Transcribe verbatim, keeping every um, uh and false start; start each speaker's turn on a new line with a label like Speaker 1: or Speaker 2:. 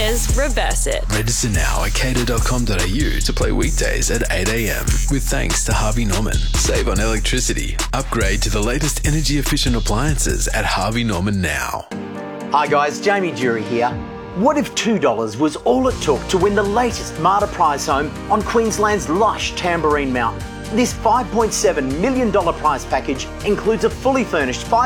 Speaker 1: Kater's Reverse It.
Speaker 2: Register now at cater dot com dot a u to play weekdays at eight a.m. with thanks to Harvey Norman. Save on electricity. Upgrade to the latest energy efficient appliances at Harvey Norman now.
Speaker 3: Hi guys, Jamie Jury here. What if two dollars was all it took to win the latest Marta prize home on Queensland's lush Tamborine Mountain? This five point seven million dollars prize package includes a fully furnished five